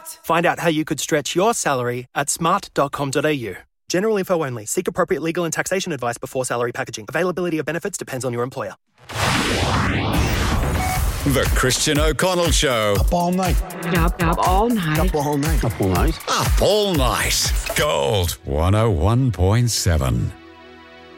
Smart! Find out how you could stretch your salary at smart.com.au. General info only. Seek appropriate legal and taxation advice before salary packaging. Availability of benefits depends on your employer. The Christian O'Connell Show. Up all night. Up all night. Up all night. Up all night. Up all night. Gold 101.7.